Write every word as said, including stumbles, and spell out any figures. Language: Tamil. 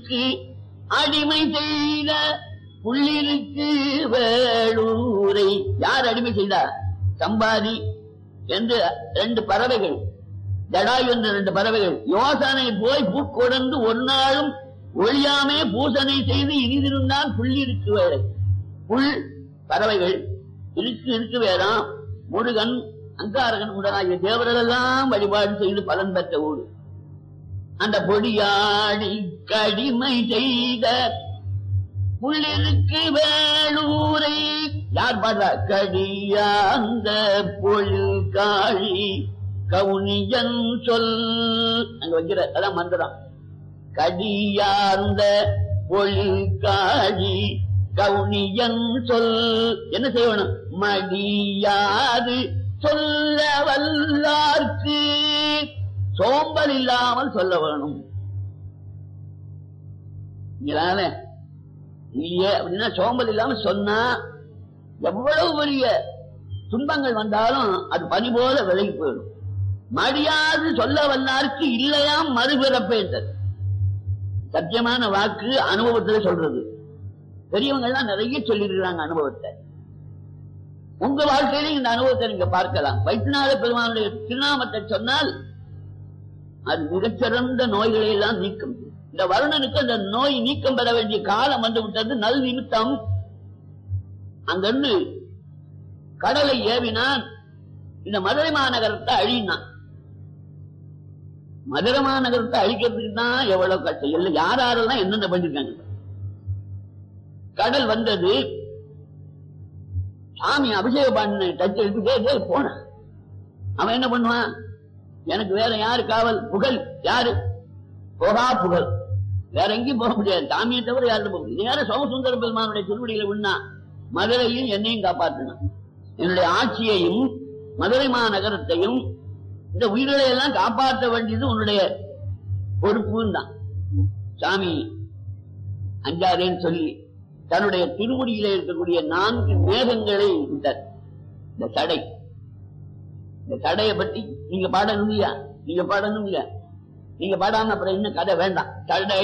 புள்ளிருக்கு அடிமை செய்த புள்ளிருக்கு வேளூரை யார் அடிமை செய்தார்? சம்பாதி என்று ரெண்டு பறவைகள், ஜடாயு என்ற ரெண்டு பறவைகள் யோசனை போய் பூக்கொடர்ந்து ஒரு நாளும் ஒழியாமே பூசனை செய்து இனிதிருந்தான் புள்ளிருக்கு வேளை. புல் பறவைகள், இருக்கு இருக்கு வேறாம், முருகன் அங்காரகன் முதலாகிய தேவரெல்லாம் வழிபாடு செய்து பலன் பெற்ற ஊடு. அந்த பொடியாடி கடிமை செய்த புள்ளிருக்கு வேளூரை யார் பாடுறார்? கடியாந்த பொழில் காழி கவுனியன் சொல். அங்க வைக்கிற அதான் மந்திரம். கடியார்ந்த பொழில் காழி கவுனியன் சொல். என்ன செய்யணும்? மடியாது சொல்ல வல்லார்க்கு சோம்பல் இல்லாமல் சொல்ல வேணும். இல்லையே அப்படின்னா சோம்பல் இல்லாமல் சொன்னா எவ்வளவு பெரிய துன்பங்கள் வந்தாலும் அது பனி போல விலகி போயிடும். மடியாது சொல்ல வல்லாருக்கு இல்லையாம் மறுபிறப்பேற்றது. சத்தியமான வாக்கு அனுபவத்துல சொல்றது. பெரியவங்க எல்லாம் நிறைய சொல்லிருக்கிறாங்க அனுபவத்தை. உங்க வாழ்க்கையில இந்த அனுபவத்தை நீங்க பார்க்கலாம். வைத்தியநாத பெருமானுடைய திருநாமத்தை சொன்னால் அது மிகச்சிறந்த நோய்களை எல்லாம் நீக்கும். இந்த வருணனுக்கு அந்த நோய் நீக்கம் பெற வேண்டிய காலம் வந்து விட்டது. நல் நிமித்தம் அங்கிருந்து கடலை ஏவினான். இந்த மதுரை மாநகரத்தை அழினான். மதுரை மாநகரத்தை அழிக்கிறதுக்கு தான் எவ்வளவு கஷ்டம். இல்லை யார் யாரெல்லாம் என்னென்ன பண்ணிருக்காங்க. கடல் வந்தது. சாமி அபிஷேக பண்ண டச் எடுத்துட்டே போன. அவன் என்ன பண்ணுவான்? எனக்கு வேற யாரு காவல்? புகழ். யாரு? போகா புகழ். வேற எங்கேயும் போக முடியாது. சாமியை தவிர யாரும் போக முடியாது. யாரும் சோமசுந்தர பெருமானுடைய திருவடியில விண்ணா மதுரையும் என்னையும் காப்பாற்றினான். என்னுடைய ஆட்சியையும் மதுரை மாநகரத்தையும் இந்த உயிர்களை எல்லாம் காப்பாற்ற வேண்டியது உன்னுடைய பொறுப்புன்னு தான். சாமி அஞ்சாதேன்னு சொல்லி தன்னுடைய திருமுடியில இருக்கக்கூடிய நான்கு மேகங்களை விட்டார். இந்த தடை, இந்த தடையை பற்றி நீங்க பாடணும் இல்லையா? நீங்க பாடணும் இல்லையா? நீங்க பாடாம அப்புறம் இன்னும் கதை வேண்டாம். தடை